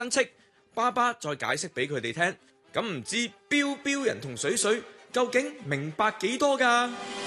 親戚，爸爸再解釋俾佢哋聽。咁唔知標標人同水水究竟明白幾多㗎？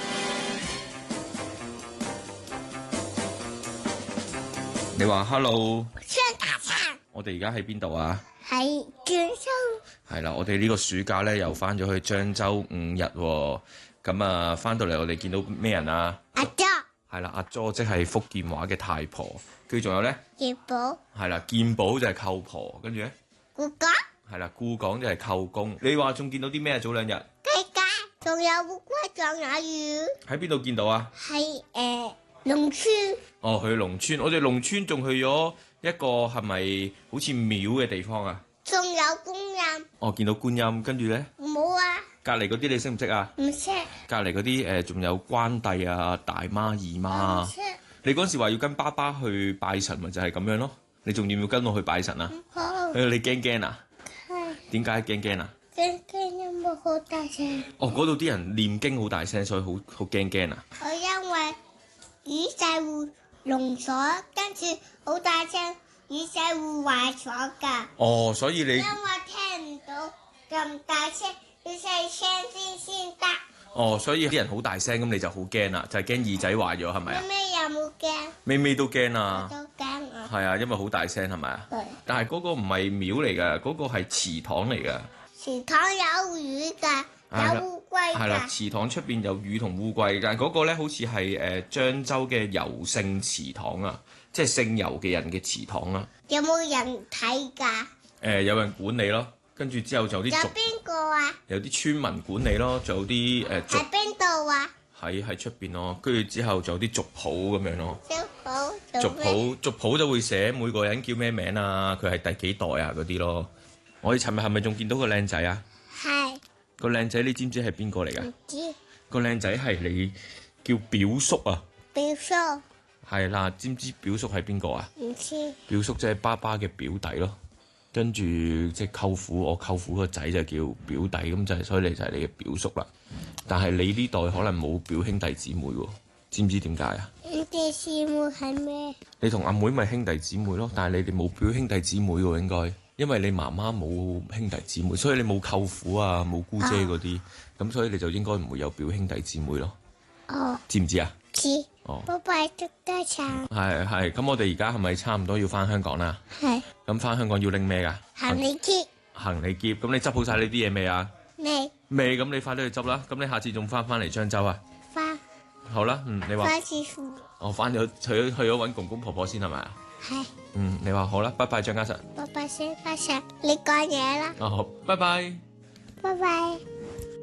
你話 hello， 張大餐， 我哋而家喺邊度啊？ 喺廣州。 係啦，我哋呢個暑假咧又翻咗去漳州5日喎。咁啊，翻到嚟我哋見到咩人啊？ 阿叔， 係啦，阿 jo 即係福建話嘅太婆，跟住仲有咧， 葉寶， 係啦，健寶就係舅婆，跟住咧， 姑哥， 係啦，顧港就係舅公。你話仲見到啲咩啊？早2日雞雞，仲有烏龜，仲有魚。 喺邊度見到啊？ 喺農村。 哦，去農村，我哋農村仲去咗一個係咪好似廟嘅地方啊？ 仲有觀音。 哦，見到觀音，跟住咧， 冇啊， 隔離嗰啲你識唔識啊？ 唔識。 隔離嗰啲仲有關帝啊、大媽、二媽啊。 唔識。 你嗰陣時話要跟爸爸去拜神，咪就係咁樣咯。你仲要唔要跟我去拜神啊？ 好。 你驚驚啊？ 係。 點解驚驚啊？ 驚因為好大聲。 哦，嗰度啲人念經好大聲，所以好驚驚啊！ 我因為耳仔會聾咗，跟住好大聲，耳仔會壞咗㗎。 哦，所以你因為聽唔到咁大聲，要細聲先得。 哦，所以啲人好大聲，咁你就好驚啦，就係驚耳仔壞咗，係咪啊？ 咩有冇驚？ 咪都驚啊！ 都驚啊！ 係啊，因為好大聲，係咪啊？ 對。 但係嗰個唔係廟嚟㗎，嗰個係祠堂嚟㗎。 祠堂有魚㗎，有烏龜㗎。 係啦，祠堂出邊有魚同烏龜，但係嗰個咧好似係漳州嘅游聖祠堂啊，即係姓游嘅人嘅祠堂啦。 有冇人睇㗎？ 有人管理咯，跟住之後就有啲有邊個啊？ 有啲村民管理咯，仲有啲族喺邊度啊？ 喺出邊咯，跟住之後仲有啲族譜咁樣咯。 族譜族譜就會寫每個人叫咩名啊，佢係第幾代啊嗰啲咯。我哋尋日係咪仲見到個靚仔啊？ 係。 個靚仔你知唔知係邊個嚟㗎？ 唔知。 個靚仔係你叫表叔啊？ 表叔。 係啦，知唔知表叔係邊個啊？ 唔知。 表叔即係爸爸嘅表弟咯，跟住即係舅父，我舅父個仔就叫表弟，咁就係所以你就係你嘅表叔啦。但係你呢代可能冇表兄弟姊妹喎，知唔知點解啊？ 兄弟姊妹係咩？ 你同阿妹咪兄弟姊妹咯，但係你哋冇表兄弟姊妹喎，應該，因為你媽媽冇兄弟姊妹，所以你冇舅父啊，冇姑姐嗰啲，咁所以你就應該唔會有表兄弟姊妹咯。 哦。 知唔知啊？ 知。 哦。 拜拜，祝家茶。 係，咁我哋而家係咪差唔多要翻香港啦？ 係。 咁翻香港要拎咩㗎？ 行李篋。 行李篋，咁你執好晒你啲嘢未啊？未，咁你快啲去執啦。咁你下次仲翻嚟漳州啊？ 翻。 好啦，你話。 翻師傅。 我翻咗去咗揾公公婆婆先係咪啊？ 係。 你話好啦，拜拜張家實。 拜拜先，家實，你講嘢啦。 好，拜拜。 拜拜。